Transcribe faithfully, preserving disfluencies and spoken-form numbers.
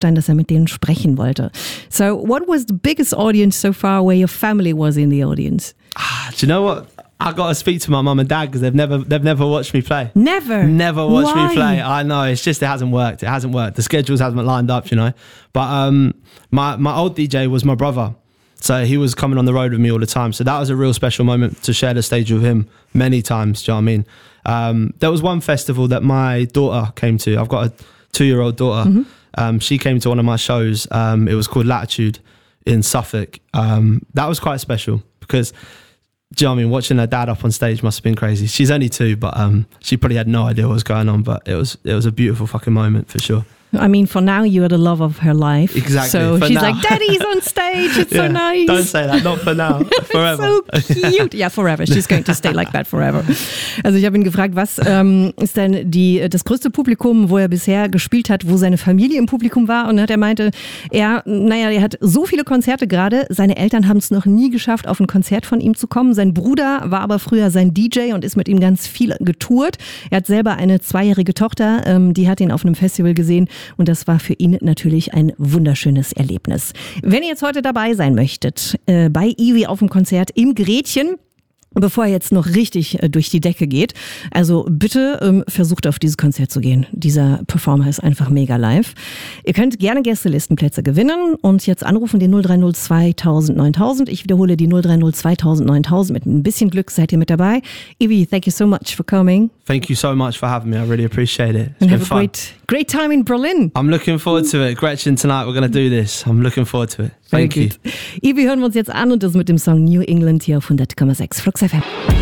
sein, dass er mit denen sprechen wollte. So, what was the biggest audience so far where your family was in the audience? Ah, do you know what? I got to speak to my mum and dad because they've never they've never watched me play. Never? Never watched Why? me play. I know, it's just it hasn't worked. It hasn't worked. The schedules haven't lined up, you know. But um, my, my old D J was my brother. So he was coming on the road with me all the time. So that was a real special moment to share the stage with him many times, do you know what I mean? Um, there was one festival that my daughter came to. I've got a two-year-old daughter. Mm-hmm. Um, she came to one of my shows. Um, it was called Latitude in Suffolk. Um, that was quite special because, do you know what I mean? Watching her dad up on stage must have been crazy. She's only two, but um, she probably had no idea what was going on. But it was it was a beautiful fucking moment for sure. I mean, for now, you're the love of her life. Exactly. So for she's now. like, Daddy's on stage. It's yeah, so nice. Don't say that. Not for now. Forever. So cute. Ja, forever. She's going to stay like that forever. Also ich habe ihn gefragt, was ähm, ist denn die, das größte Publikum, wo er bisher gespielt hat, wo seine Familie im Publikum war? Und er meinte, er, naja, er hat so viele Konzerte gerade. Seine Eltern haben es noch nie geschafft, auf ein Konzert von ihm zu kommen. Sein Bruder war aber früher sein D J und ist mit ihm ganz viel getourt. Er hat selber eine zweijährige Tochter, ähm, die hat ihn auf einem Festival gesehen und das war für ihn natürlich ein wunderschönes Erlebnis. Wenn ihr jetzt heute dabei sein möchtet, äh, bei Ivi auf dem Konzert im Gretchen, bevor er jetzt noch richtig äh, durch die Decke geht, also bitte ähm, versucht auf dieses Konzert zu gehen. Dieser Performer ist einfach mega live. Ihr könnt gerne Gästelistenplätze gewinnen und jetzt anrufen den null drei null zweitausend neuntausend. Ich wiederhole die null drei null zweitausend neuntausend. Mit ein bisschen Glück seid ihr mit dabei. Ivi, thank you so much for coming. Thank you so much for having me. I really appreciate it. It's And been have a fun. great, great time in Berlin. I'm looking forward to it. Gretchen, tonight we're going to do this. I'm looking forward to it. Thank you. Ivi hören wir uns jetzt an und das mit dem Song New England hier auf hundert Komma sechs Flux F M.